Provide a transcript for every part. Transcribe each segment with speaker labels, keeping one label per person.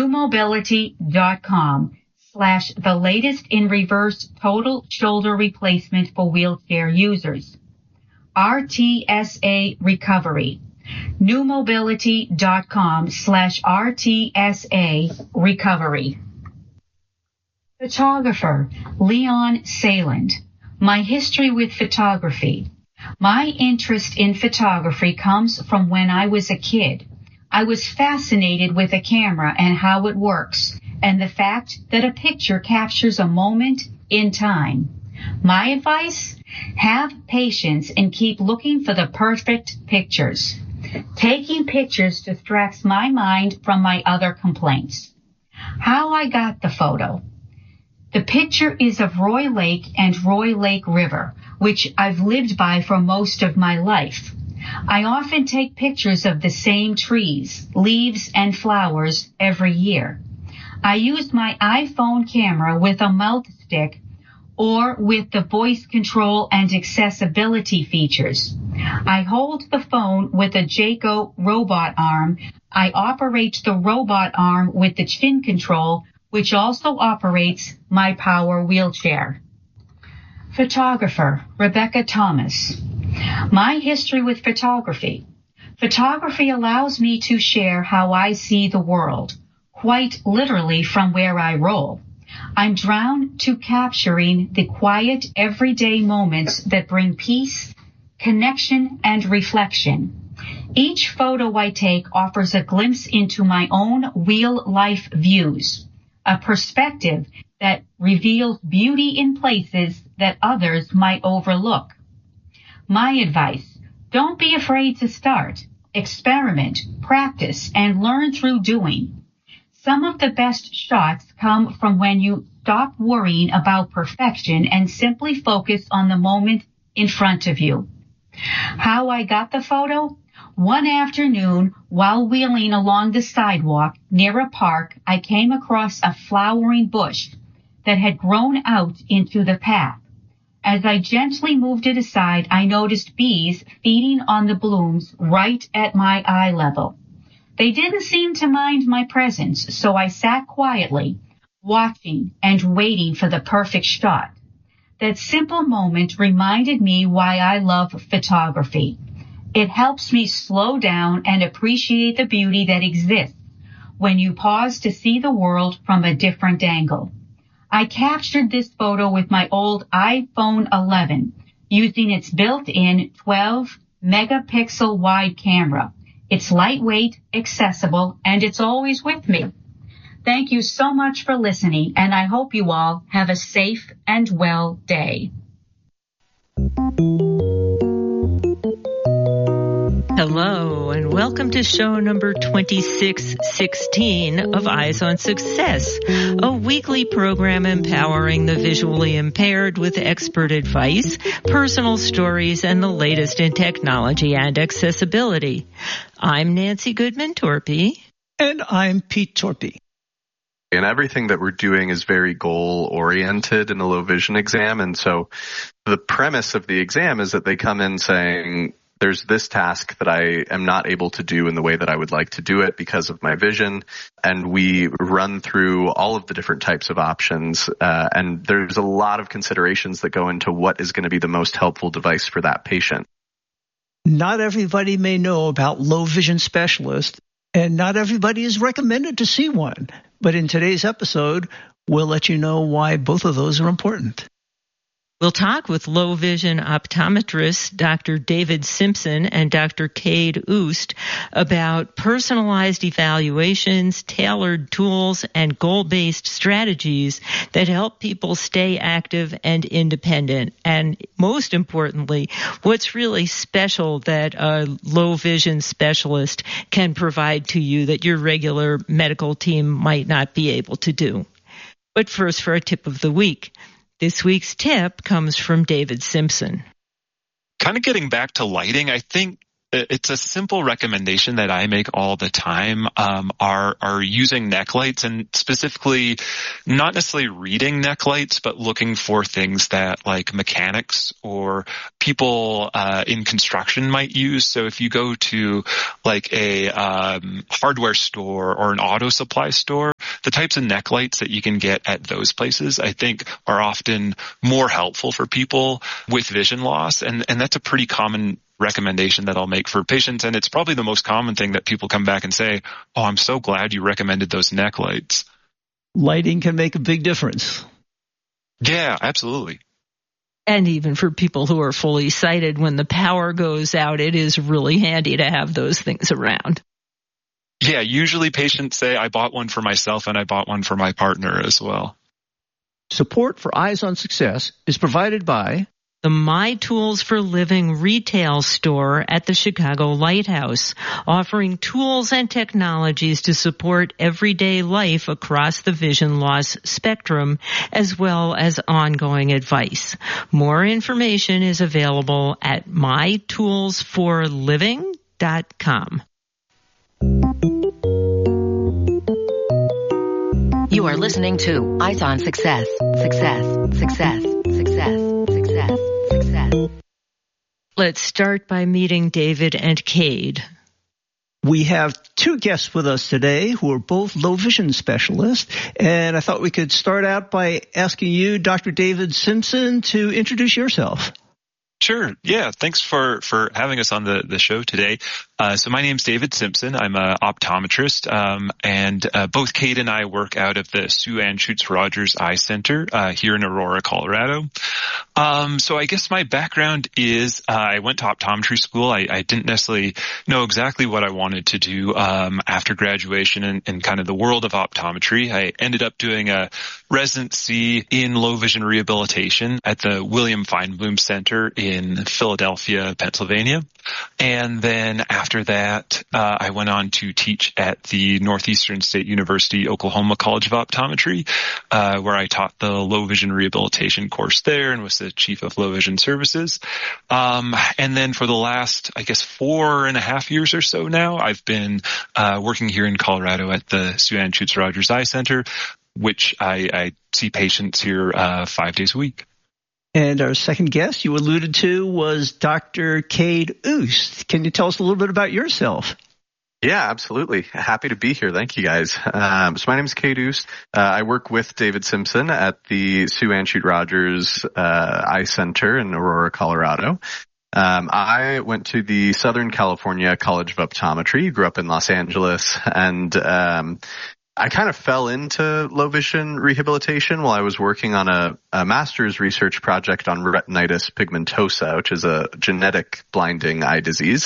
Speaker 1: newmobility.com/the latest in reverse total shoulder replacement for wheelchair users. RTSA Recovery. newmobility.com/RTSA Recovery. Photographer Leon Saland. My history with photography. My interest in photography comes from when I was a kid. I was fascinated with a camera and how it works, and the fact that a picture captures a moment in time. My advice? Have patience and keep looking for the perfect pictures. Taking pictures distracts my mind from my other complaints. How I got the photo. The picture is of Roy Lake and Roy Lake River, which I've lived by for most of my life. I often take pictures of the same trees, leaves, and flowers every year. I used my iPhone camera with a mouth stick or with the voice control and accessibility features. I hold the phone with a Jayco robot arm. I operate the robot arm with the chin control, which also operates my power wheelchair. Photographer Rebecca Thomas. My history with photography. Photography allows me to share how I see the world, quite literally from where I roll. I'm drawn to capturing the quiet, everyday moments that bring peace, connection, and reflection. Each photo I take offers a glimpse into my own real life views, a perspective that reveals beauty in places that others might overlook. My advice, don't be afraid to start, experiment, practice, and learn through doing. Some of the best shots come from when you stop worrying about perfection and simply focus on the moment in front of you. How I got the photo? One afternoon, while wheeling along the sidewalk near a park, I came across a flowering bush that had grown out into the path. As I gently moved it aside, I noticed bees feeding on the blooms right at my eye level. They didn't seem to mind my presence, so I sat quietly, watching and waiting for the perfect shot. That simple moment reminded me why I love photography. It helps me slow down and appreciate the beauty that exists when you pause to see the world from a different angle. I captured this photo with my old iPhone 11 using its built-in 12 megapixel wide camera. It's lightweight, accessible, and it's always with me. Thank you so much for listening, and I hope you all have a safe and well day.
Speaker 2: Hello, and welcome to show number 2616 of Eyes on Success, a weekly program empowering the visually impaired with expert advice, personal stories, and the latest in technology and accessibility. I'm Nancy Goodman-Torpy.
Speaker 3: And I'm Pete Torpy.
Speaker 4: And everything that we're doing is very goal-oriented in a low vision exam. And so the premise of the exam is that they come in saying, there's this task that I am not able to do in the way that I would like to do it because of my vision. And we run through all of the different types of options. And there's a lot of considerations that go into what is going to be the most helpful device for that patient.
Speaker 3: Not everybody may know about low vision specialists, and not everybody is recommended to see one. But in today's episode, we'll let you know why both of those are important.
Speaker 2: We'll talk with low vision optometrists Dr. David Simpson and Dr. Cade Oost about personalized evaluations, tailored tools, and goal-based strategies that help people stay active and independent. And most importantly, what's really special that a low vision specialist can provide to you that your regular medical team might not be able to do. But first, for a tip of the week. This week's tip comes from David Simpson.
Speaker 5: Kind of getting back to lighting, I think it's a simple recommendation that I make all the time, are using neck lights, and specifically not necessarily reading neck lights, but looking for things that like mechanics or people in construction might use. So if you go to like a hardware store or an auto supply store, the types of neck lights that you can get at those places, I think, are often more helpful for people with vision loss. And that's a pretty common recommendation that I'll make for patients. And it's probably the most common thing that people come back and say, oh, I'm so glad you recommended those neck lights.
Speaker 3: Lighting can make a big difference.
Speaker 5: Yeah, absolutely.
Speaker 2: And even for people who are fully sighted, when the power goes out, it is really handy to have those things around.
Speaker 5: Yeah, usually patients say, I bought one for myself and I bought one for my partner as well.
Speaker 3: Support for Eyes on Success is provided by
Speaker 2: the My Tools for Living retail store at the Chicago Lighthouse, offering tools and technologies to support everyday life across the vision loss spectrum, as well as ongoing advice. More information is available at mytoolsforliving.com.
Speaker 6: You are listening to Eyes on Success. Success, success, success, success, success.
Speaker 2: Let's start by meeting David and Cade.
Speaker 3: We have two guests with us today who are both low vision specialists, and I thought we could start out by asking you, Dr. David Simpson, to introduce yourself.
Speaker 5: Sure. Yeah. Thanks for having us on the show today. So my name's David Simpson. I'm an optometrist, and both Cade and I work out of the Sue Ann Schutz Rogers Eye Center here in Aurora, Colorado. So I guess my background is I went to optometry school. I didn't necessarily know exactly what I wanted to do after graduation in kind of the world of optometry. I ended up doing a residency in low vision rehabilitation at the William Feinblum Center in Philadelphia, Pennsylvania. And then after that, I went on to teach at the Northeastern State University, Oklahoma College of Optometry, where I taught the low vision rehabilitation course there and was the chief of low vision services. And then for the last, I guess, 4.5 years or so now, I've been working here in Colorado at the Sue Ann Schutz Rogers Eye Center, which I see patients here 5 days a week.
Speaker 3: And our second guest you alluded to was Dr. Cade Oost. Can you tell us a little bit about yourself?
Speaker 4: Yeah, absolutely. Happy to be here. Thank you, guys. So my name is Cade Oost. I work with David Simpson at the Sue Ann Schutz Rogers Eye Center in Aurora, Colorado. I went to the Southern California College of Optometry, grew up in Los Angeles, and I kind of fell into low vision rehabilitation while I was working on a master's research project on retinitis pigmentosa, which is a genetic blinding eye disease.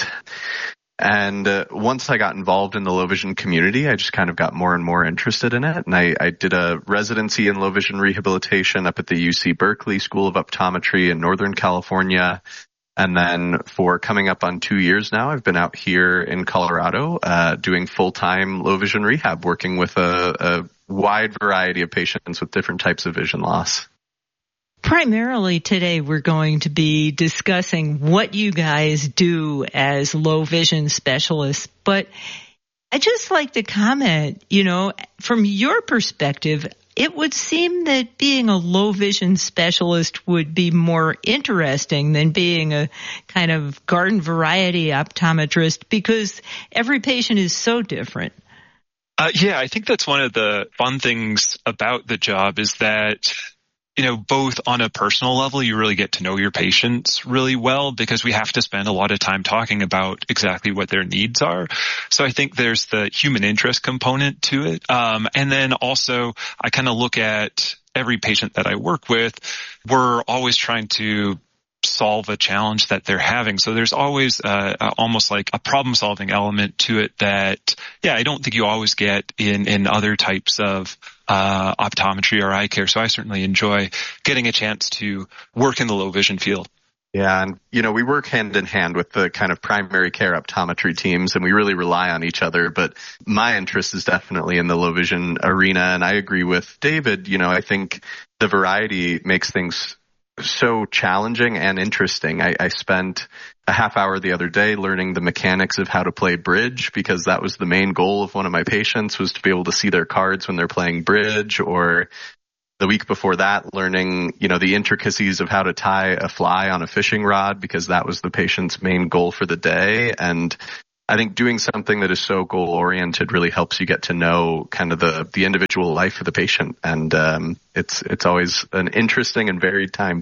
Speaker 4: And once I got involved in the low vision community, I just kind of got more and more interested in it. And I did a residency in low vision rehabilitation up at the UC Berkeley School of Optometry in Northern California. And then for coming up on 2 years now, I've been out here in Colorado doing full-time low vision rehab, working with a wide variety of patients with different types of vision loss.
Speaker 2: Primarily today, we're going to be discussing what you guys do as low vision specialists. But I'd just like to comment, from your perspective, it would seem that being a low vision specialist would be more interesting than being a kind of garden variety optometrist because every patient is so different.
Speaker 5: Yeah, I think that's one of the fun things about the job is that, both on a personal level, you really get to know your patients really well because we have to spend a lot of time talking about exactly what their needs are. So I think there's the human interest component to it. And then also I kind of look at every patient that I work with. We're always trying to solve a challenge that they're having. So there's always almost like a problem-solving element to it that, I don't think you always get in other types of optometry or eye care. So I certainly enjoy getting a chance to work in the low vision field.
Speaker 4: Yeah, and we work hand in hand with the kind of primary care optometry teams, and we really rely on each other. But my interest is definitely in the low vision arena, and I agree with David. I think the variety makes things so challenging and interesting. I spent a half hour the other day learning the mechanics of how to play bridge because that was the main goal of one of my patients was to be able to see their cards when they're playing bridge, or the week before that learning, the intricacies of how to tie a fly on a fishing rod because that was the patient's main goal for the day. And I think doing something that is so goal oriented really helps you get to know kind of the individual life of the patient. And it's always an interesting and varied time.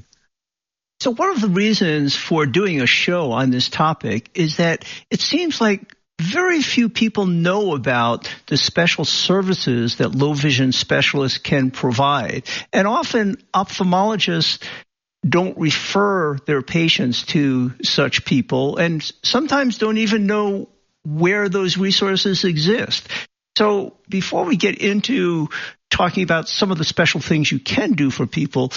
Speaker 3: So one of the reasons for doing a show on this topic is that it seems like very few people know about the special services that low vision specialists can provide. And often ophthalmologists don't refer their patients to such people and sometimes don't even know where those resources exist. So before we get into talking about some of the special things you can do for people,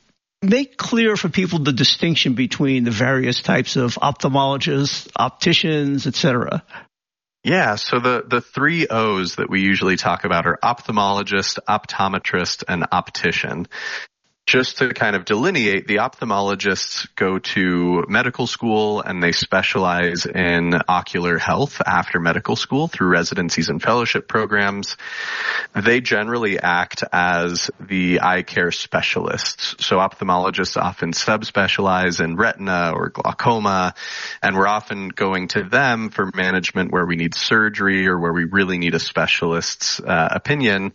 Speaker 3: make clear for people the distinction between the various types of ophthalmologists, opticians, etc.
Speaker 4: Yeah, so the 3 O's that we usually talk about are ophthalmologist, optometrist, and optician. Just to kind of delineate, the ophthalmologists go to medical school and they specialize in ocular health after medical school through residencies and fellowship programs. They generally act as the eye care specialists. So ophthalmologists often subspecialize in retina or glaucoma, and we're often going to them for management where we need surgery or where we really need a specialist's opinion.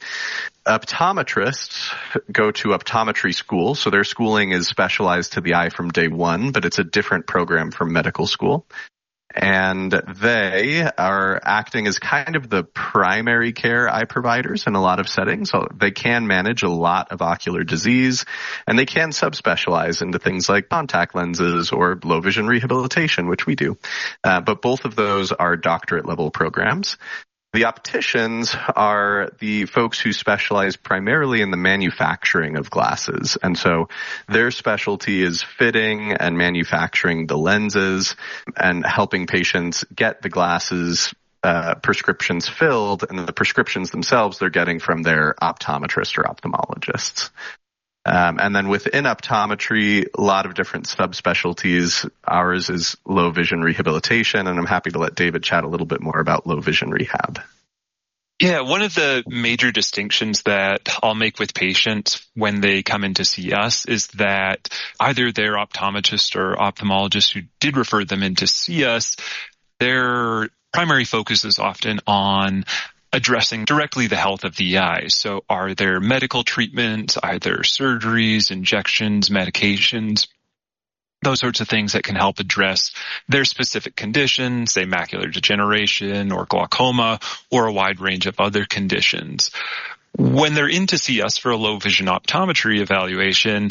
Speaker 4: Optometrists go to optometry school, so their schooling is specialized to the eye from day one, but it's a different program from medical school. And they are acting as kind of the primary care eye providers in a lot of settings. So they can manage a lot of ocular disease, and they can subspecialize into things like contact lenses or low vision rehabilitation, which we do. But both of those are doctorate level programs. The opticians are the folks who specialize primarily in the manufacturing of glasses. And so their specialty is fitting and manufacturing the lenses and helping patients get the glasses prescriptions filled, and the prescriptions themselves they're getting from their optometrist or ophthalmologists. And then within optometry, a lot of different subspecialties. Ours is low vision rehabilitation, and I'm happy to let David chat a little bit more about low vision rehab.
Speaker 5: Yeah, one of the major distinctions that I'll make with patients when they come in to see us is that either their optometrist or ophthalmologist who did refer them in to see us, their primary focus is often on addressing directly the health of the eye. So are there medical treatments, are there surgeries, injections, medications, those sorts of things that can help address their specific condition, say macular degeneration or glaucoma or a wide range of other conditions. When they're in to see us for a low vision optometry evaluation,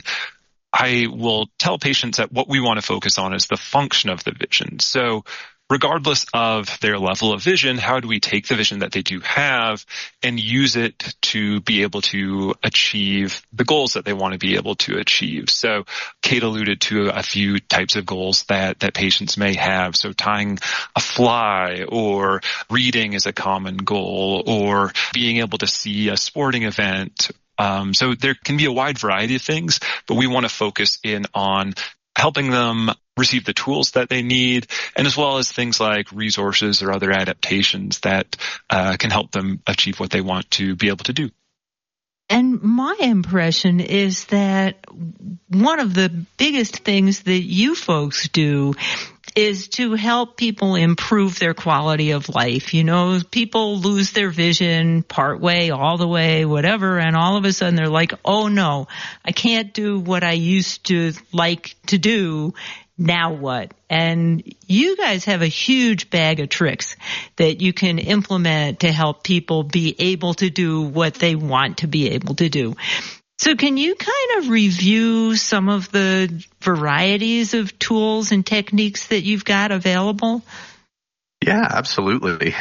Speaker 5: I will tell patients that what we want to focus on is the function of the vision. So regardless of their level of vision, how do we take the vision that they do have and use it to be able to achieve the goals that they want to be able to achieve? So Kate alluded to a few types of goals that patients may have. So tying a fly or reading is a common goal, or being able to see a sporting event. So there can be a wide variety of things, but we want to focus in on helping them receive the tools that they need, and as well as things like resources or other adaptations that can help them achieve what they want to be able to do.
Speaker 2: And my impression is that one of the biggest things that you folks do is to help people improve their quality of life. You know, people lose their vision part way, all the way, whatever, and all of a sudden they're like, oh no, I can't do what I used to like to do. Now what? And you guys have a huge bag of tricks that you can implement to help people be able to do what they want to be able to do. So can you kind of review some of the varieties of tools and techniques that you've got available?
Speaker 4: Yeah, absolutely.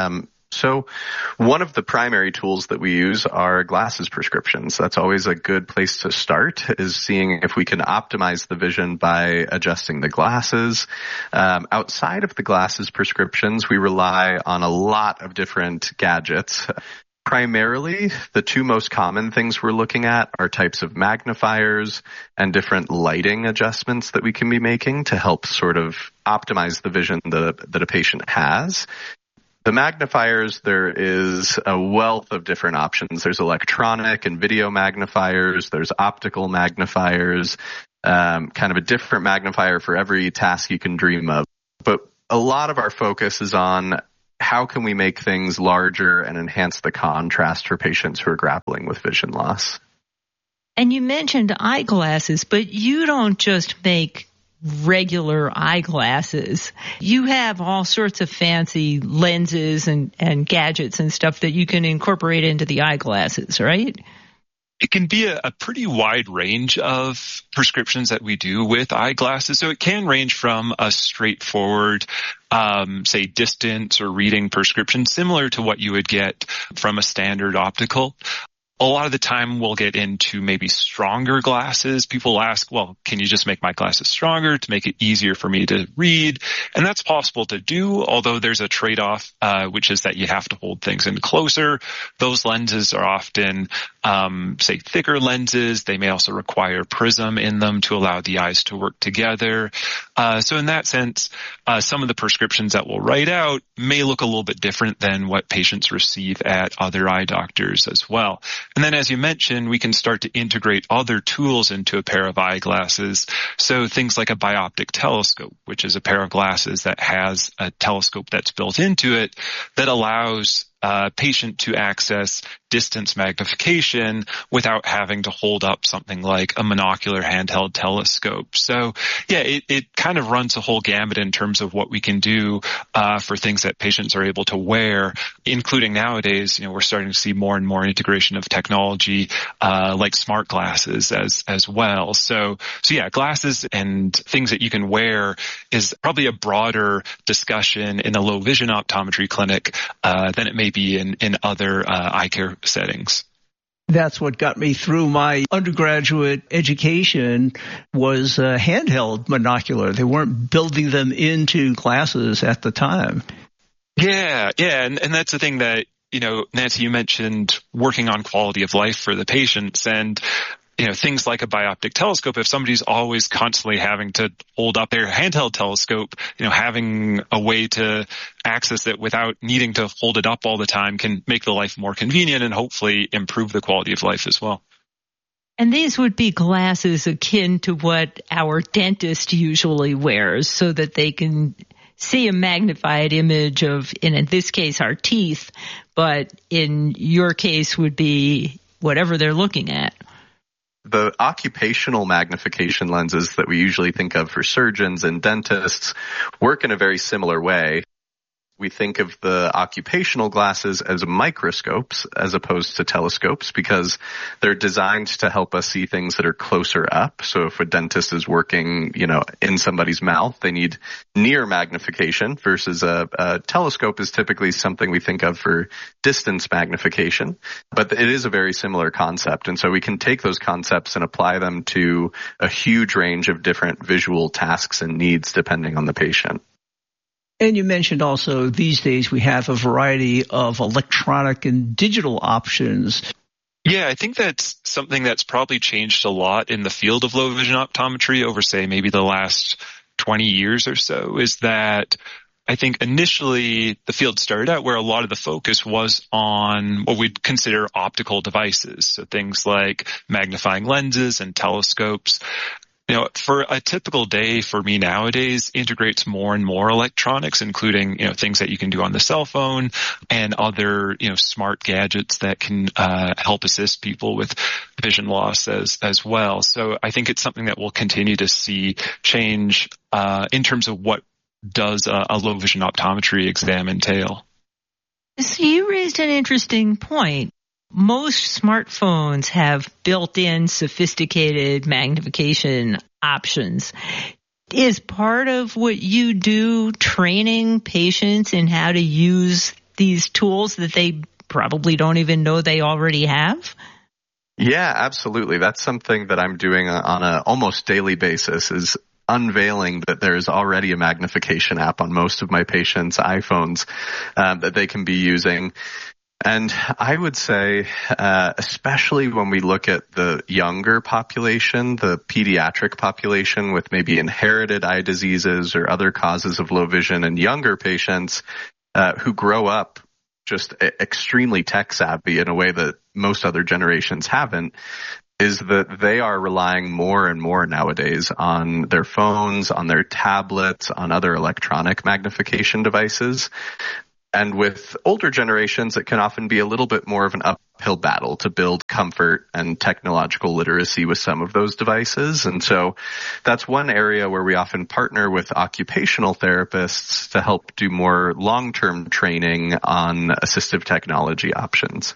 Speaker 4: So one of the primary tools that we use are glasses prescriptions. That's always a good place to start, is seeing if we can optimize the vision by adjusting the glasses. Outside of the glasses prescriptions, we rely on a lot of different gadgets. Primarily, the two most common things we're looking at are types of magnifiers and different lighting adjustments that we can be making to help sort of optimize the vision that a patient has. The magnifiers, there is a wealth of different options. There's electronic and video magnifiers. There's optical magnifiers, kind of a different magnifier for every task you can dream of. But a lot of our focus is on how can we make things larger and enhance the contrast for patients who are grappling with vision loss.
Speaker 2: And you mentioned eyeglasses, but you don't just make regular eyeglasses. You have all sorts of fancy lenses and gadgets and stuff that you can incorporate into the eyeglasses, right?
Speaker 5: It can be a pretty wide range of prescriptions that we do with eyeglasses. So it can range from a straightforward, say, distance or reading prescription, similar to what you would get from a standard optical. A lot of the time we'll get into maybe stronger glasses. People ask, well, can you just make my glasses stronger to make it easier for me to read? And that's possible to do, although there's a trade-off, which is that you have to hold things in closer. Those lenses are often, say, thicker lenses. They may also require prism in them to allow the eyes to work together. So in that sense, some of the prescriptions that we'll write out may look a little bit different than what patients receive at other eye doctors as well. And then, as you mentioned, we can start to integrate other tools into a pair of eyeglasses. So things like a bioptic telescope, which is a pair of glasses that has a telescope that's built into it that allows a patient to access distance magnification without having to hold up something like a monocular handheld telescope. So yeah, it kind of runs a whole gamut in terms of what we can do for things that patients are able to wear, including nowadays, we're starting to see more and more integration of technology like smart glasses as well. So yeah, glasses and things that you can wear is probably a broader discussion in a low vision optometry clinic than it may be in other eye care settings.
Speaker 3: That's what got me through my undergraduate education was handheld monocular. They weren't building them into glasses at the time.
Speaker 5: Yeah. And that's the thing that, Nancy, you mentioned working on quality of life for the patients, and things like a bioptic telescope, if somebody's always constantly having to hold up their handheld telescope, having a way to access it without needing to hold it up all the time can make the life more convenient and hopefully improve the quality of life as well.
Speaker 2: And these would be glasses akin to what our dentist usually wears so that they can see a magnified image of, in this case, our teeth, but in your case would be whatever they're looking at.
Speaker 4: The occupational magnification lenses that we usually think of for surgeons and dentists work in a very similar way. We think of the occupational glasses as microscopes as opposed to telescopes because they're designed to help us see things that are closer up. So if a dentist is working, in somebody's mouth, they need near magnification versus a telescope is typically something we think of for distance magnification. But it is a very similar concept. And so we can take those concepts and apply them to a huge range of different visual tasks and needs depending on the patient.
Speaker 3: And you mentioned also these days we have a variety of electronic and digital options.
Speaker 5: Yeah, I think that's something that's probably changed a lot in the field of low vision optometry over, say, maybe the last 20 years or so, is that I think initially the field started out where a lot of the focus was on what we'd consider optical devices. So things like magnifying lenses and telescopes. For a typical day for me nowadays integrates more and more electronics, including, things that you can do on the cell phone and other, smart gadgets that can help assist people with vision loss as well. So I think it's something that we'll continue to see change in terms of what does a low vision optometry exam entail.
Speaker 2: So you raised an interesting point. Most smartphones have built-in sophisticated magnification options. Is part of what you do training patients in how to use these tools that they probably don't even know they already have?
Speaker 4: Yeah, absolutely. That's something that I'm doing on an almost daily basis, is unveiling that there's already a magnification app on most of my patients' iPhones that they can be using. And I would say, especially when we look at the younger population, the pediatric population with maybe inherited eye diseases or other causes of low vision, and younger patients who grow up just extremely tech savvy in a way that most other generations haven't, is that they are relying more and more nowadays on their phones, on their tablets, on other electronic magnification devices. And with older generations, it can often be a little bit more of an uphill battle to build comfort and technological literacy with some of those devices. And so that's one area where we often partner with occupational therapists to help do more long-term training on assistive technology options.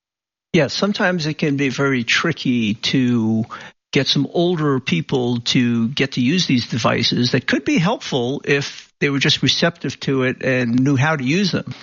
Speaker 3: Yes, sometimes it can be very tricky to get some older people to get to use these devices that could be helpful if they were just receptive to it and knew how to use them.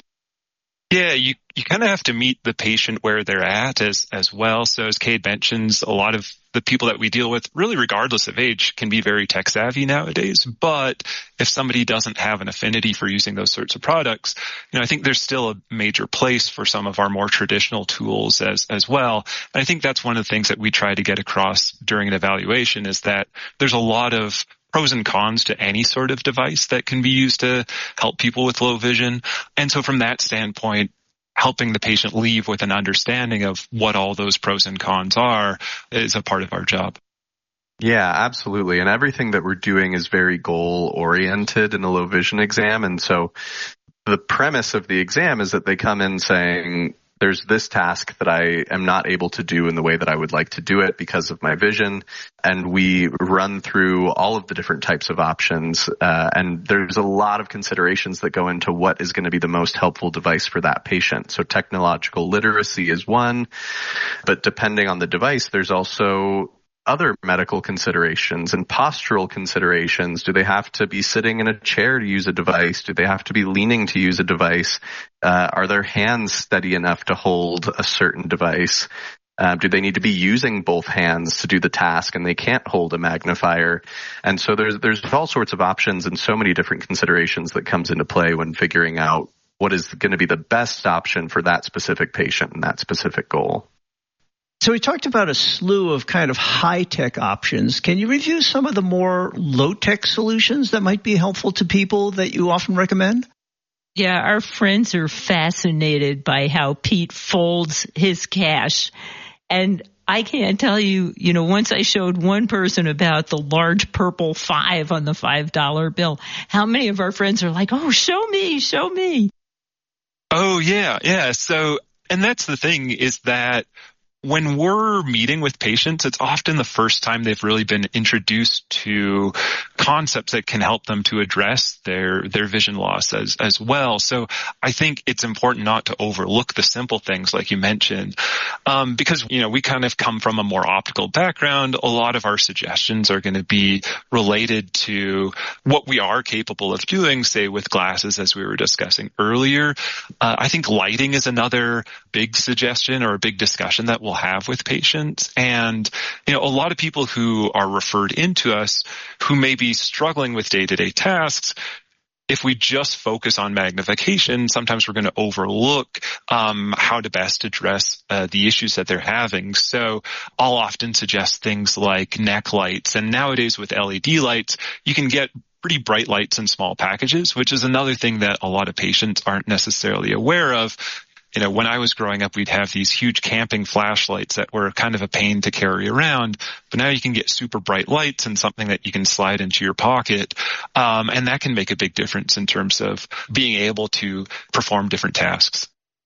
Speaker 5: Yeah, you kind of have to meet the patient where they're at as well. So as Cade mentions, a lot of the people that we deal with, really regardless of age, can be very tech savvy nowadays. But if somebody doesn't have an affinity for using those sorts of products, I think there's still a major place for some of our more traditional tools as well. And I think that's one of the things that we try to get across during an evaluation is that there's a lot of pros and cons to any sort of device that can be used to help people with low vision. And so from that standpoint, helping the patient leave with an understanding of what all those pros and cons are is a part of our job.
Speaker 4: Yeah, absolutely. And everything that we're doing is very goal oriented in a low vision exam. And so the premise of the exam is that they come in saying, there's this task that I am not able to do in the way that I would like to do it because of my vision. And we run through all of the different types of options. And there's a lot of considerations that go into what is going to be the most helpful device for that patient. So technological literacy is one, but depending on the device, there's also other medical considerations and postural considerations. Do they have to be sitting in a chair to use a device? Do they have to be leaning to use a device? Are their hands steady enough to hold a certain device? Do they need to be using both hands to do the task and they can't hold a magnifier? And so there's all sorts of options and so many different considerations that comes into play when figuring out what is going to be the best option for that specific patient and that specific goal.
Speaker 3: So we talked about a slew of kind of high-tech options. Can you review some of the more low-tech solutions that might be helpful to people that you often recommend?
Speaker 2: Yeah, our friends are fascinated by how Pete folds his cash. And I can't tell you, once I showed one person about the large purple 5 on the $5 bill, how many of our friends are like, oh, show me.
Speaker 5: Oh, yeah. So, and that's the thing is that when we're meeting with patients, it's often the first time they've really been introduced to concepts that can help them to address their vision loss as well. So I think it's important not to overlook the simple things like you mentioned, because, we kind of come from a more optical background. A lot of our suggestions are going to be related to what we are capable of doing, say with glasses, as we were discussing earlier. I think lighting is another big suggestion or a big discussion that we'll have with patients. And, a lot of people who are referred into us who may be struggling with day-to-day tasks, if we just focus on magnification, sometimes we're going to overlook how to best address the issues that they're having. So I'll often suggest things like neck lights. And nowadays with LED lights, you can get pretty bright lights in small packages, which is another thing that a lot of patients aren't necessarily aware of. When I was growing up, we'd have these huge camping flashlights that were kind of a pain to carry around. But now you can get super bright lights and something that you can slide into your pocket. And that can make a big difference in terms of being able to perform different tasks.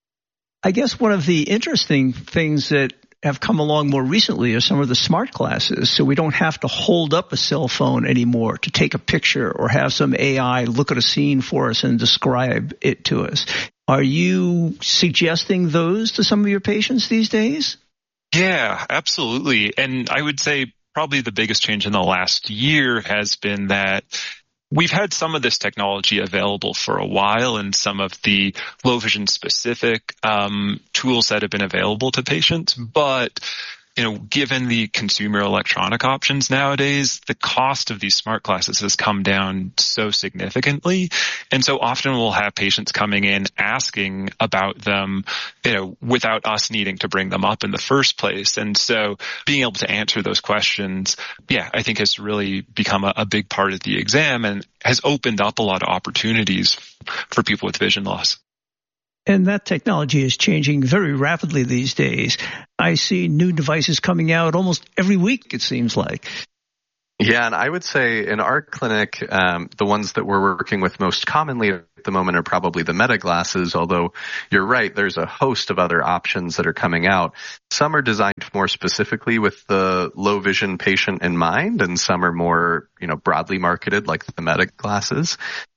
Speaker 3: I guess one of the interesting things that have come along more recently are some of the smart glasses. So we don't have to hold up a cell phone anymore to take a picture or have some AI look at a scene for us and describe it to us. Are you suggesting those to some of your patients these days?
Speaker 5: Yeah, absolutely. And I would say probably the biggest change in the last year has been that we've had some of this technology available for a while and some of the low vision specific tools that have been available to patients. But given the consumer electronic options nowadays, the cost of these smart glasses has come down so significantly. And so often we'll have patients coming in asking about them, without us needing to bring them up in the first place. And so being able to answer those questions, I think has really become a big part of the exam and has opened up a lot of opportunities for people with vision loss.
Speaker 3: And that technology is changing very rapidly these days. I see new devices coming out almost every week, it seems like.
Speaker 4: Yeah, and I would say in our clinic, the ones that we're working with most commonly at the moment are probably the Meta glasses, although you're right, there's a host of other options that are coming out. Some are designed more specifically with the low vision patient in mind, and some are more, broadly marketed like the Meta glasses.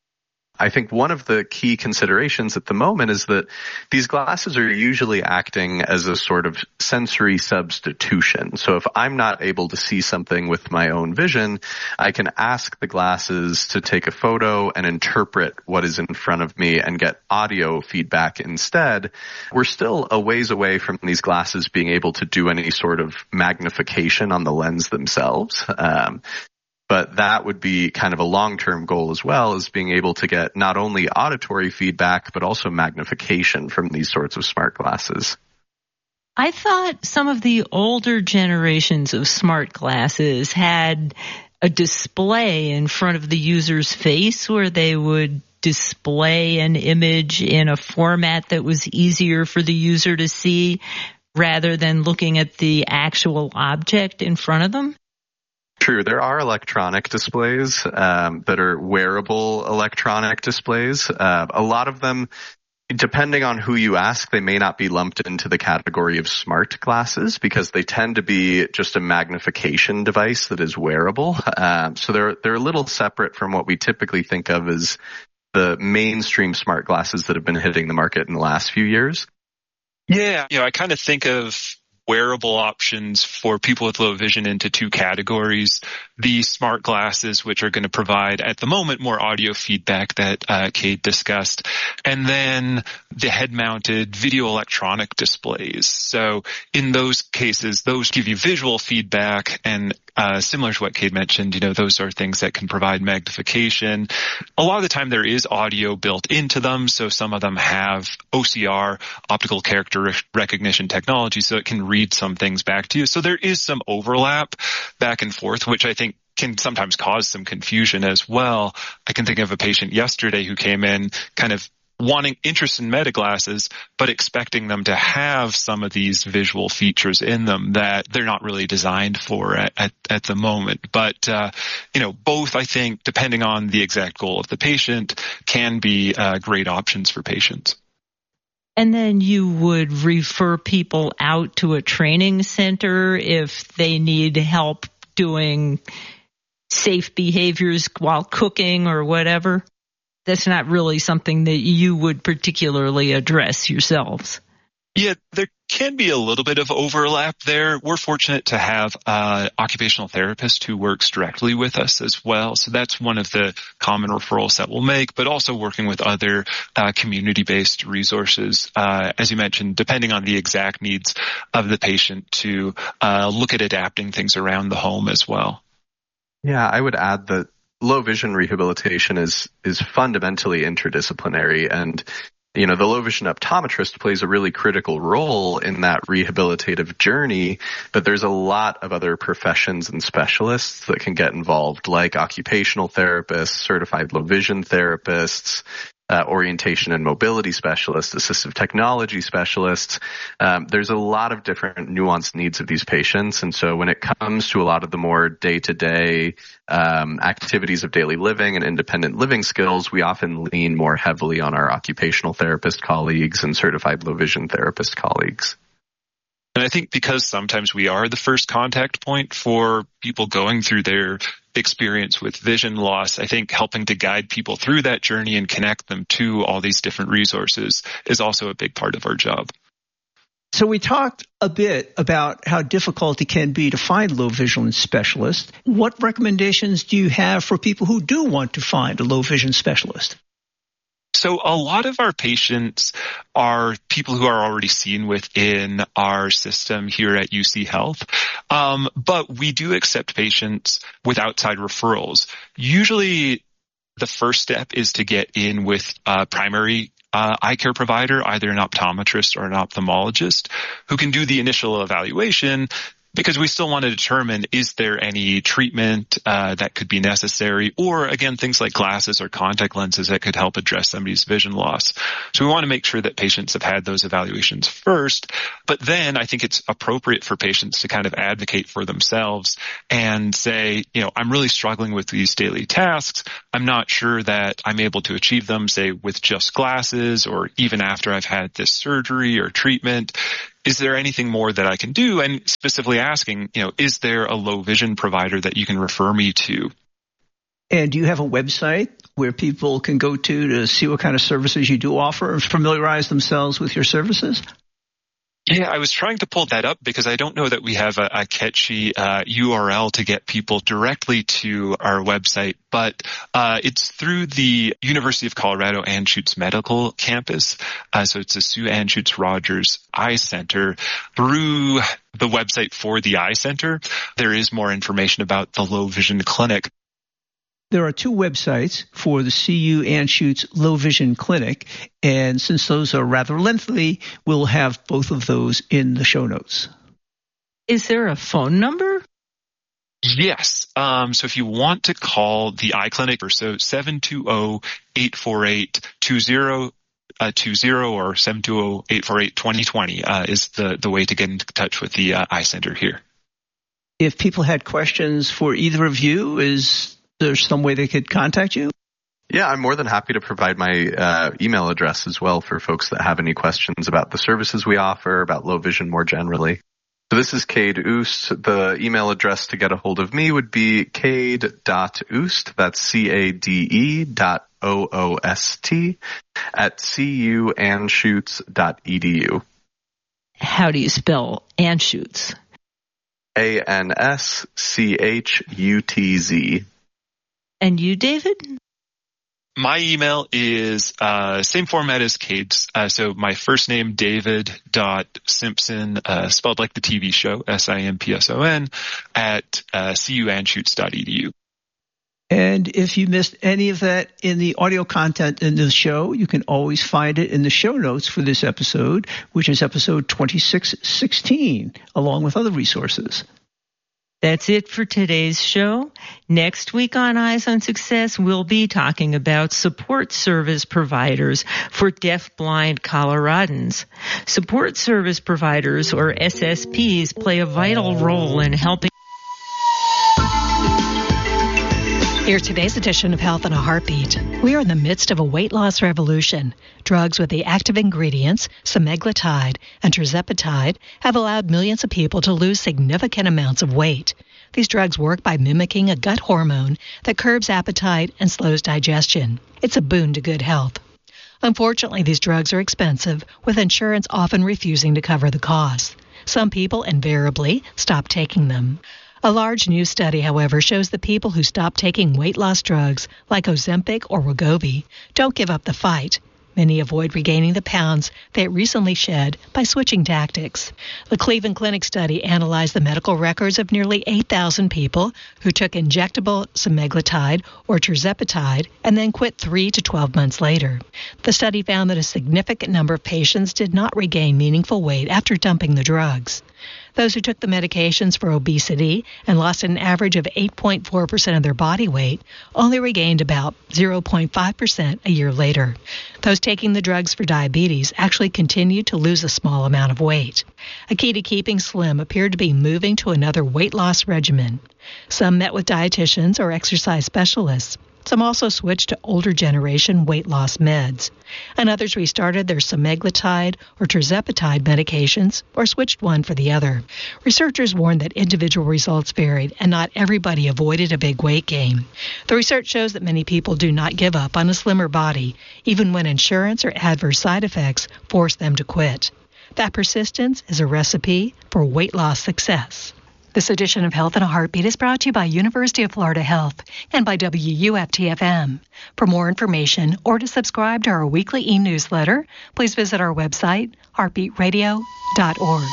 Speaker 4: I think one of the key considerations at the moment is that these glasses are usually acting as a sort of sensory substitution. So if I'm not able to see something with my own vision, I can ask the glasses to take a photo and interpret what is in front of me and get audio feedback instead. We're still a ways away from these glasses being able to do any sort of magnification on the lens themselves. But that would be kind of a long-term goal as well, is being able to get not only auditory feedback, but also magnification from these sorts of smart glasses.
Speaker 2: I thought some of the older generations of smart glasses had a display in front of the user's face where they would display an image in a format that was easier for the user to see rather than looking at the actual object in front of them.
Speaker 4: True. There are electronic displays that are wearable electronic displays. A lot of them, depending on who you ask, they may not be lumped into the category of smart glasses because they tend to be just a magnification device that is wearable. So they're a little separate from what we typically think of as the mainstream smart glasses that have been hitting the market in the last few years.
Speaker 5: Yeah, I kind of think of wearable options for people with low vision into two categories. The smart glasses, which are going to provide at the moment more audio feedback that Kate discussed, and then the head-mounted video electronic displays. So in those cases, those give you visual feedback, and similar to what Kate mentioned, those are things that can provide magnification. A lot of the time there is audio built into them, so some of them have OCR, optical character recognition technology, so it can read some things back to you. So there is some overlap back and forth, which I think can sometimes cause some confusion as well. I can think of a patient yesterday who came in kind of wanting interest in Meta glasses, but expecting them to have some of these visual features in them that they're not really designed for at the moment. But, both, I think, depending on the exact goal of the patient, can be great options for patients.
Speaker 2: And then you would refer people out to a training center if they need help doing safe behaviors while cooking or whatever. That's not really something that you would particularly address yourselves.
Speaker 5: Yeah, there can be a little bit of overlap there. We're fortunate to have an occupational therapist who works directly with us as well. So that's one of the common referrals that we'll make, but also working with other community-based resources, as you mentioned, depending on the exact needs of the patient to look at adapting things around the home as well.
Speaker 4: Yeah, I would add that low vision rehabilitation is fundamentally interdisciplinary, and the low vision optometrist plays a really critical role in that rehabilitative journey, but there's a lot of other professions and specialists that can get involved, like occupational therapists, certified low vision therapists, orientation and mobility specialists, assistive technology specialists. There's a lot of different nuanced needs of these patients. And so when it comes to a lot of the more day-to-day activities of daily living and independent living skills, we often lean more heavily on our occupational therapist colleagues and certified low vision therapist colleagues.
Speaker 5: And I think because sometimes we are the first contact point for people going through their experience with vision loss, I think helping to guide people through that journey and connect them to all these different resources is also a big part of our job.
Speaker 3: So we talked a bit about how difficult it can be to find low vision specialists. What recommendations do you have for people who do want to find a low vision specialist?
Speaker 5: So a lot of our patients are people who are already seen within our system here at UC Health. But we do accept patients with outside referrals. Usually the first step is to get in with a primary eye care provider, either an optometrist or an ophthalmologist, who can do the initial evaluation, because we still want to determine, is there any treatment that could be necessary, or again, things like glasses or contact lenses that could help address somebody's vision loss. So we want to make sure that patients have had those evaluations first, but then I think it's appropriate for patients to kind of advocate for themselves and say, I'm really struggling with these daily tasks. I'm not sure that I'm able to achieve them, say, with just glasses or even after I've had this surgery or treatment. Is there anything more that I can do? And specifically asking, is there a low vision provider that you can refer me to?
Speaker 3: And do you have a website where people can go to see what kind of services you do offer and familiarize themselves with your services?
Speaker 5: Yeah, I was trying to pull that up because I don't know that we have a catchy URL to get people directly to our website, but it's through the University of Colorado Anschutz Medical Campus. So it's the Sue Anschutz Rogers Eye Center. Through the website for the Eye Center, there is more information about the Low Vision Clinic.
Speaker 3: There are two websites for the CU Anschutz Low Vision Clinic, and since those are rather lengthy, we'll have both of those in the show notes.
Speaker 2: Is there a phone number?
Speaker 5: Yes. So if you want to call the eye clinic, so 720-848-2020 or 720-848-2020 is the way to get in touch with the Eye Center here.
Speaker 3: If people had questions for either of you, is there some way they could contact you?
Speaker 4: Yeah, I'm more than happy to provide my email address as well for folks that have any questions about the services we offer, about low vision more generally. So this is Cade Oost. The email address to get a hold of me would be cade.oost, that's cade.oost, at cuanschutz.edu.
Speaker 2: How do you spell Anschutz?
Speaker 4: ANSCHUTZ.
Speaker 2: And you, David?
Speaker 5: My email is same format as Cade's. So my first name, David.Simpson, spelled like the TV show, SIMPSON, at cuanschutz.edu.
Speaker 3: And if you missed any of that in the audio content in the show, you can always find it in the show notes for this episode, which is episode 2616, along with other resources.
Speaker 2: That's it for today's show. Next week on Eyes on Success, we'll be talking about support service providers for deaf-blind Coloradans. Support service providers, or SSPs, play a vital role in helping.
Speaker 7: Here's today's edition of Health in a Heartbeat. We are in the midst of a weight loss revolution. Drugs with the active ingredients, semaglutide and tirzepatide, have allowed millions of people to lose significant amounts of weight. These drugs work by mimicking a gut hormone that curbs appetite and slows digestion. It's a boon to good health. Unfortunately, these drugs are expensive, with insurance often refusing to cover the costs. Some people invariably stop taking them. A large new study, however, shows that people who stop taking weight loss drugs like Ozempic or Wegovy don't give up the fight. Many avoid regaining the pounds they recently shed by switching tactics. The Cleveland Clinic study analyzed the medical records of nearly 8,000 people who took injectable semaglutide or tirzepatide and then quit 3 to 12 months later. The study found that a significant number of patients did not regain meaningful weight after dumping the drugs. Those who took the medications for obesity and lost an average of 8.4% of their body weight only regained about 0.5% a year later. Those taking the drugs for diabetes actually continued to lose a small amount of weight. A key to keeping slim appeared to be moving to another weight loss regimen. Some met with dietitians or exercise specialists. Some also switched to older generation weight loss meds. And others restarted their semaglutide or tirzepatide medications or switched one for the other. Researchers warned that individual results varied and not everybody avoided a big weight gain. The research shows that many people do not give up on a slimmer body, even when insurance or adverse side effects force them to quit. That persistence is a recipe for weight loss success. This edition of Health in a Heartbeat is brought to you by University of Florida Health and by WUFT-FM. For more information or to subscribe to our weekly e-newsletter, please visit our website, heartbeatradio.org.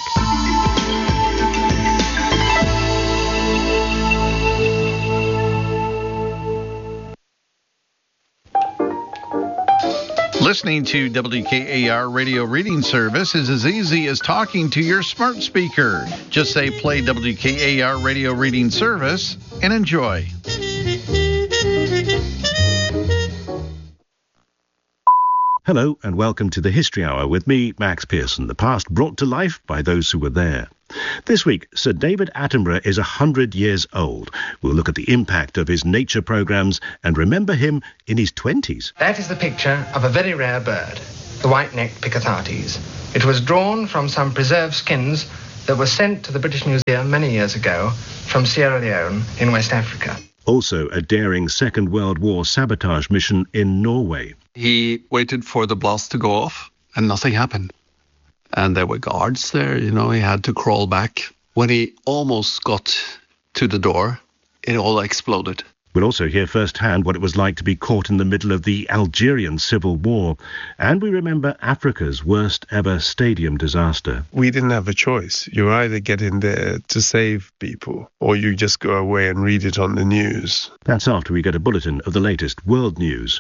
Speaker 8: Listening to WKAR Radio Reading Service is as easy as talking to your smart speaker. Just say play WKAR Radio Reading Service and enjoy.
Speaker 9: Hello and welcome to the History Hour with me, Max Pearson, the past brought to life by those who were there. This week, Sir David Attenborough is 100 years old. We'll look at the impact of his nature programmes and remember him in his 20s.
Speaker 10: That is the picture of a very rare bird, the white-necked Picathartes. It was drawn from some preserved skins that were sent to the British Museum many years ago from Sierra Leone in West Africa.
Speaker 9: Also a daring Second World War sabotage mission in Norway.
Speaker 11: He waited for the blast to go off and nothing happened. And there were guards there, he had to crawl back. When he almost got to the door, it all exploded.
Speaker 9: We'll also hear firsthand what it was like to be caught in the middle of the Algerian Civil War. And we remember Africa's worst ever stadium disaster.
Speaker 12: We didn't have a choice. You either get in there to save people, or you just go away and read it on the news.
Speaker 9: That's after we get a bulletin of the latest world news.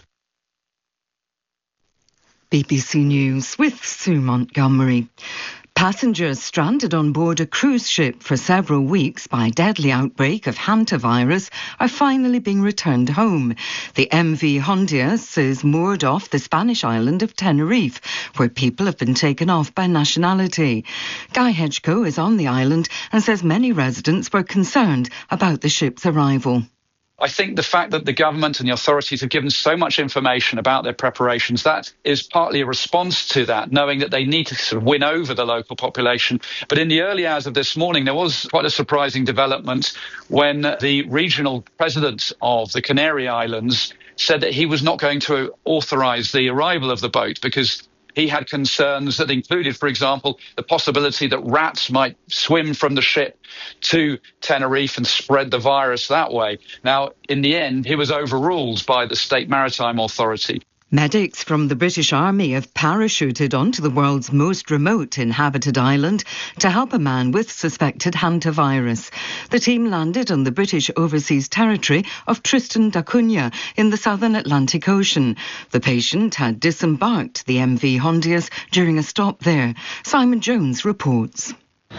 Speaker 13: BBC News with Sue Montgomery. Passengers stranded on board a cruise ship for several weeks by a deadly outbreak of hantavirus are finally being returned home. The MV Hondias is moored off the Spanish island of Tenerife, where people have been taken off by nationality. Guy Hedgecoe is on the island and says many residents were concerned about the ship's arrival.
Speaker 14: I think the fact that the government and the authorities have given so much information about their preparations, that is partly a response to that, knowing that they need to sort of win over the local population. But in the early hours of this morning, there was quite a surprising development when the regional president of the Canary Islands said that he was not going to authorise the arrival of the boat because he had concerns that included, for example, the possibility that rats might swim from the ship to Tenerife and spread the virus that way. Now, in the end, he was overruled by the State Maritime Authority.
Speaker 13: Medics from the British Army have parachuted onto the world's most remote inhabited island to help a man with suspected hantavirus. The team landed on the British overseas territory of Tristan da Cunha in the southern Atlantic Ocean. The patient had disembarked the MV Hondias during a stop there. Simon Jones reports.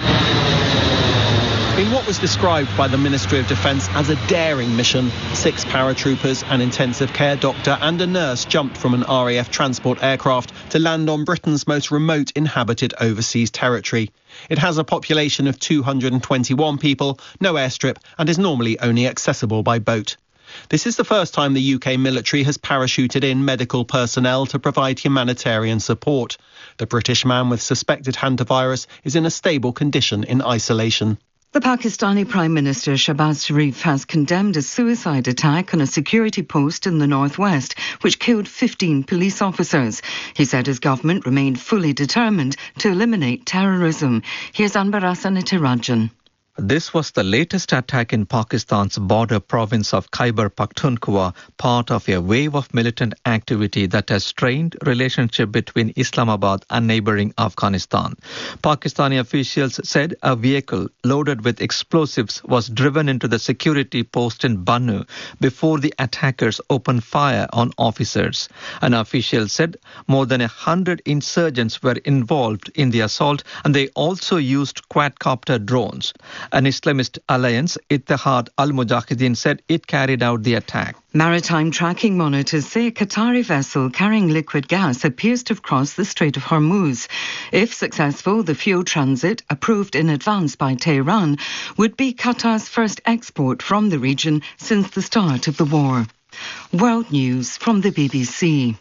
Speaker 15: In what was described by the Ministry of Defence as a daring mission, 6 paratroopers, an intensive care doctor and a nurse jumped from an RAF transport aircraft to land on Britain's most remote inhabited overseas territory. It has a population of 221 people, no airstrip, and is normally only accessible by boat. This is the first time the UK military has parachuted in medical personnel to provide humanitarian support. The British man with suspected hantavirus is in a stable condition in isolation.
Speaker 13: The Pakistani Prime Minister Shahbaz Sharif has condemned a suicide attack on a security post in the northwest, which killed 15 police officers. He said his government remained fully determined to eliminate terrorism. Here's Anbarasan Nitirajan.
Speaker 16: This was the latest attack in Pakistan's border province of Khyber Pakhtunkhwa, part of a wave of militant activity that has strained relationship between Islamabad and neighboring Afghanistan. Pakistani officials said a vehicle loaded with explosives was driven into the security post in Bannu before the attackers opened fire on officers. An official said more than 100 insurgents were involved in the assault and they also used quadcopter drones. An Islamist alliance, Ittihad al-Mujahideen, said it carried out the attack.
Speaker 13: Maritime tracking monitors say a Qatari vessel carrying liquid gas appears to have crossed the Strait of Hormuz. If successful, the fuel transit, approved in advance by Tehran, would be Qatar's first export from the region since the start of the war. World News from the BBC.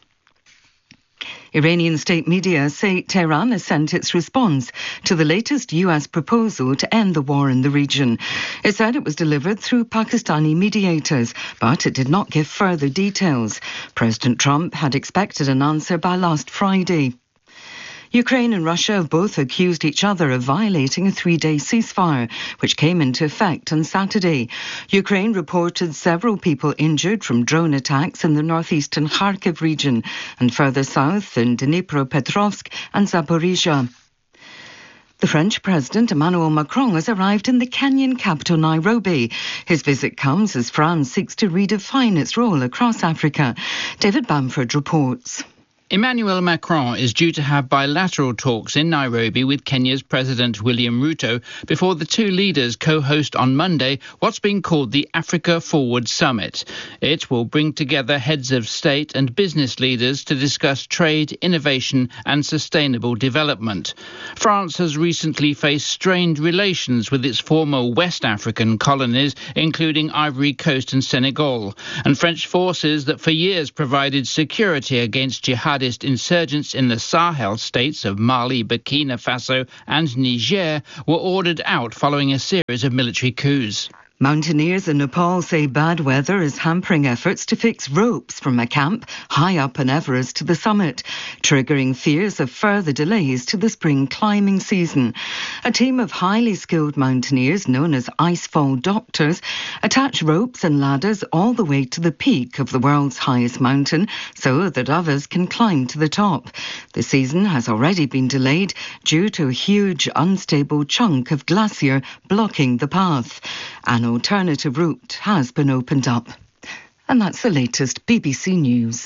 Speaker 13: Iranian state media say Tehran has sent its response to the latest US proposal to end the war in the region. It said it was delivered through Pakistani mediators, but it did not give further details. President Trump had expected an answer by last Friday. Ukraine and Russia have both accused each other of violating a 3-day ceasefire, which came into effect on Saturday. Ukraine reported several people injured from drone attacks in the northeastern Kharkiv region and further south in Dnipropetrovsk and Zaporizhia. The French President Emmanuel Macron has arrived in the Kenyan capital Nairobi. His visit comes as France seeks to redefine its role across Africa. David Bamford reports.
Speaker 17: Emmanuel Macron is due to have bilateral talks in Nairobi with Kenya's President William Ruto before the two leaders co-host on Monday what's been called the Africa Forward Summit. It will bring together heads of state and business leaders to discuss trade, innovation and sustainable development. France has recently faced strained relations with its former West African colonies, including Ivory Coast and Senegal, and French forces that for years provided security against jihadist insurgents in the Sahel states of Mali, Burkina Faso and Niger were ordered out following a series of military coups.
Speaker 13: Mountaineers in Nepal say bad weather is hampering efforts to fix ropes from a camp high up in Everest to the summit, triggering fears of further delays to the spring climbing season. A team of highly skilled mountaineers known as icefall doctors attach ropes and ladders all the way to the peak of the world's highest mountain so that others can climb to the top. The season has already been delayed due to a huge unstable chunk of glacier blocking the path. An alternative route has been opened up. And that's the latest BBC News.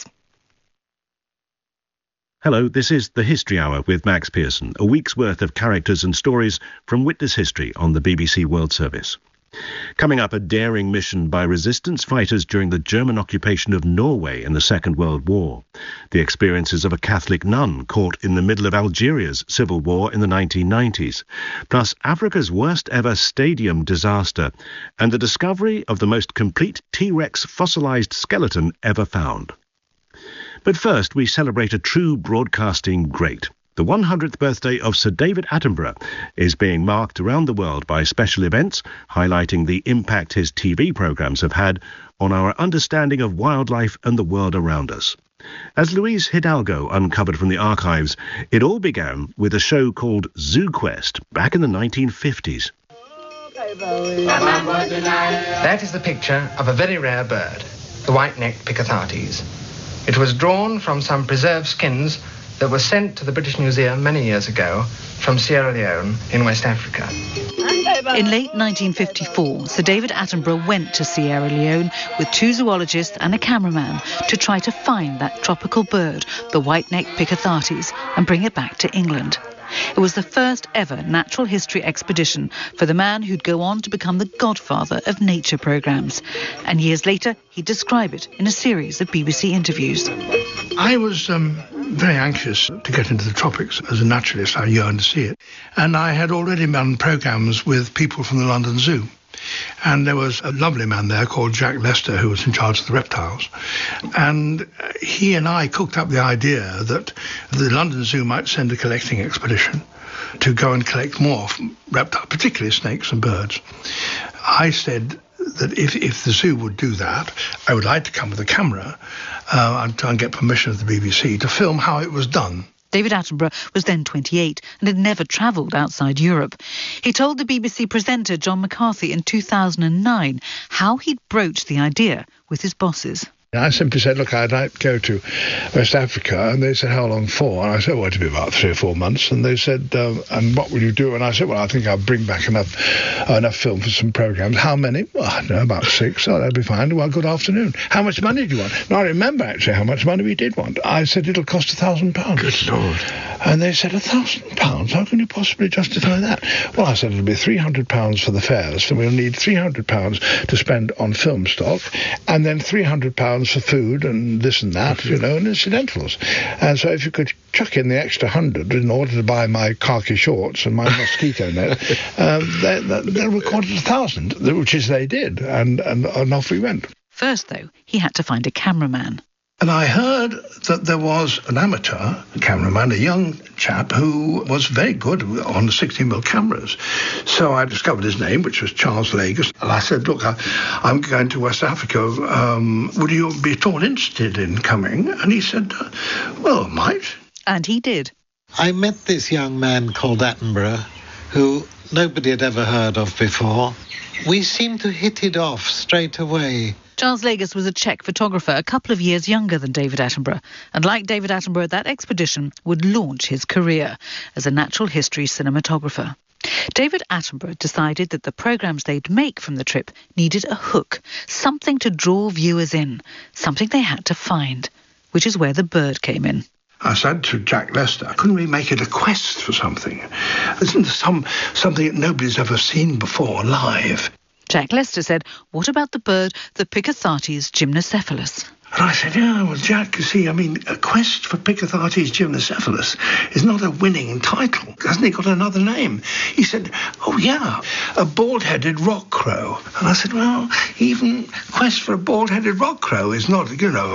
Speaker 9: Hello, this is The History Hour with Max Pearson, a week's worth of characters and stories from witness history on the BBC World Service. Coming up, a daring mission by resistance fighters during the German occupation of Norway in the Second World War. The experiences of a Catholic nun caught in the middle of Algeria's civil war in the 1990s. Plus Africa's worst ever stadium disaster and the discovery of the most complete T-Rex fossilized skeleton ever found. But first, we celebrate a true broadcasting great. The 100th birthday of Sir David Attenborough is being marked around the world by special events highlighting the impact his TV programmes have had on our understanding of wildlife and the world around us. As Luis Hidalgo uncovered from the archives, it all began with a show called Zoo Quest back in the 1950s.
Speaker 10: That is the picture of a very rare bird, the white-necked Picathartes. It was drawn from some preserved skins that were sent to the British Museum many years ago from Sierra Leone in West Africa.
Speaker 18: In late 1954, Sir David Attenborough went to Sierra Leone with two zoologists and a cameraman to try to find that tropical bird, the white-necked Picathartes, and bring it back to England. It was the first ever natural history expedition for the man who'd go on to become the godfather of nature programmes. And years later, he'd describe it in a series of BBC interviews.
Speaker 19: I was very anxious to get into the tropics. As a naturalist, I yearned to see it. And I had already done programmes with people from the London Zoo. And there was a lovely man there called Jack Lester who was in charge of the reptiles. And he and I cooked up the idea that the London Zoo might send a collecting expedition to go and collect more reptiles, particularly snakes and birds. I said that if the zoo would do that, I would like to come with a camera and try and get permission of the BBC to film how it was done.
Speaker 18: David Attenborough was then 28 and had never travelled outside Europe. He told the BBC presenter John McCarthy in 2009 how he'd broached the idea with his bosses.
Speaker 19: I simply said, look, I'd like to go to West Africa. And they said, how long for? And I said, well, it'll be about 3 or 4 months. And they said, and what will you do? And I said, well, I think I'll bring back enough film for some programmes. How many? Well, I don't know, about 6. Oh, that'll be fine. Well, good afternoon. How much money do you want? Now, I remember actually how much money we did want. I said, it'll cost £1,000. Good Lord. And they said, £1,000? How can you possibly justify that? Well, I said, it'll be £300 for the fares. So we'll need £300 to spend on film stock, and then £300 for food and this and that, and incidentals. And so if you could chuck in the extra 100 in order to buy my khaki shorts and my mosquito net, they recorded 1,000, which is they did, and off we went.
Speaker 18: First, though, he had to find a cameraman.
Speaker 19: And I heard that there was an amateur cameraman, a young chap, who was very good on the 16mm cameras. So I discovered his name, which was Charles Lagos. And I said, look, I'm going to West Africa. Would you be at all interested in coming? And he said, well, I might.
Speaker 18: And he did.
Speaker 20: I met this young man called Attenborough, who nobody had ever heard of before. We seemed to hit it off straight away.
Speaker 18: Charles Lagos was a Czech photographer a couple of years younger than David Attenborough, and like David Attenborough, that expedition would launch his career as a natural history cinematographer. David Attenborough decided that the programmes they'd make from the trip needed a hook, something to draw viewers in, something they had to find, which is where the bird came in.
Speaker 19: I said to Jack Lester, couldn't we make it a quest for something? Isn't there something that nobody's ever seen before live?
Speaker 18: Jack Lester said, what about the bird, the Picathartes gymnocephalus?
Speaker 19: And I said, yeah, well, Jack, you see, I mean, a quest for Picathartes gymnocephalus is not a winning title. Hasn't it got another name? He said, oh, yeah, a bald-headed rock crow. And I said, well, even quest for a bald-headed rock crow is not,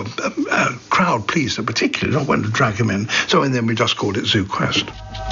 Speaker 19: a crowd pleaser particularly, not when to drag him in. So and then we just called it Zoo Quest.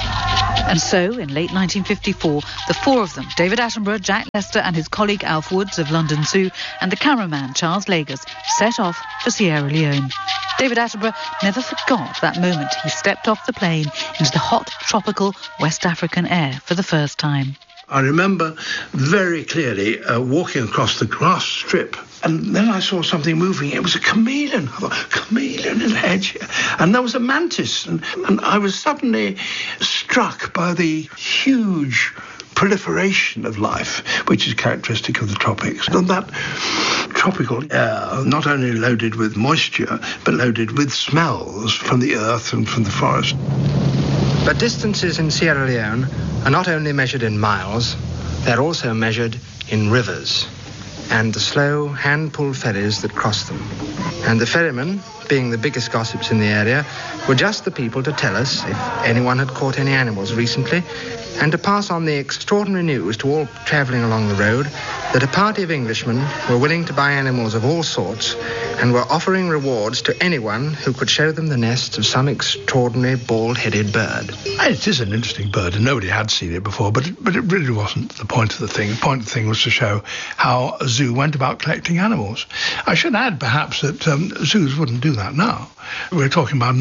Speaker 18: And so, in late 1954, the four of them, David Attenborough, Jack Lester and his colleague Alf Woods of London Zoo, and the cameraman Charles Lagers, set off for Sierra Leone. David Attenborough never forgot that moment he stepped off the plane into the hot, tropical West African air for the first time.
Speaker 19: I remember very clearly walking across the grass strip, and then I saw something moving. It was a chameleon. I thought, chameleon in the hedge. And there was a mantis. And I was suddenly struck by the huge proliferation of life, which is characteristic of the tropics. And that tropical air, not only loaded with moisture, but loaded with smells from the earth and from the forest.
Speaker 10: But distances in Sierra Leone are not only measured in miles, they're also measured in rivers and the slow hand-pulled ferries that cross them. And the ferrymen, being the biggest gossips in the area, were just the people to tell us if anyone had caught any animals recently, and to pass on the extraordinary news to all travelling along the road that a party of Englishmen were willing to buy animals of all sorts and were offering rewards to anyone who could show them the nests of some extraordinary bald-headed bird.
Speaker 19: It is an interesting bird, and nobody had seen it before, but it really wasn't the point of the thing. The point of the thing was to show how a zoo went about collecting animals. I should add, perhaps, that zoos wouldn't do that now. We're talking about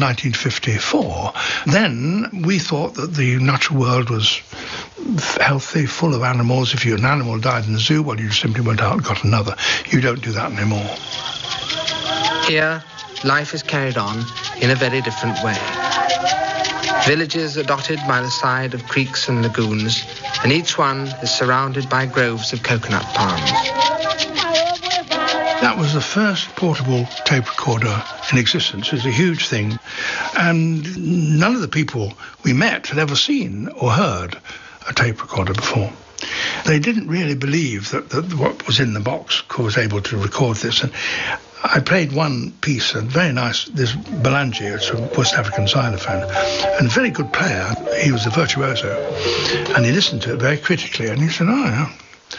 Speaker 19: 1954. Then we thought that the natural world was healthy, full of animals. If an animal died in the zoo, well, you simply went out and got another. You don't do that anymore.
Speaker 10: Here, life is carried on in a very different way. Villages are dotted by the side of creeks and lagoons, and each one is surrounded by groves of coconut palms.
Speaker 19: That was the first portable tape recorder in existence. It was a huge thing. And none of the people we met had ever seen or heard a tape recorder before. They didn't really believe that what was in the box was able to record this. And I played one piece, a very nice, this Balangi, it's a West African xylophone, and a very good player. He was a virtuoso. And he listened to it very critically, and he said, oh, yeah.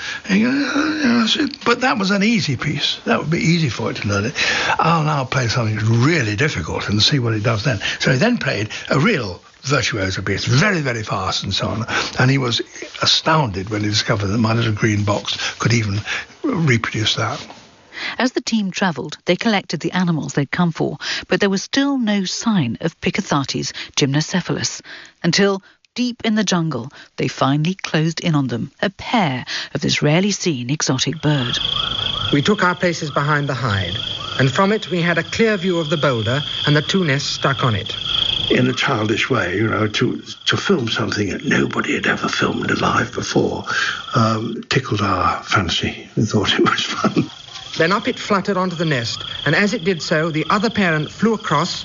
Speaker 19: But that was an easy piece. That would be easy for it to learn it. I'll now play something really difficult and see what it does then. So he then played a real virtuoso piece, very, very fast and so on. And he was astounded when he discovered that my little green box could even reproduce that.
Speaker 18: As the team travelled, they collected the animals they'd come for, but there was still no sign of Picathartes gymnocephalus until, deep in the jungle, they finally closed in on them, a pair of this rarely seen exotic bird.
Speaker 10: We took our places behind the hide, and from it we had a clear view of the boulder and the two nests stuck on it.
Speaker 19: In a childish way, to film something that nobody had ever filmed alive before tickled our fancy. We thought it was fun.
Speaker 10: Then up it fluttered onto the nest, and as it did so, the other parent flew across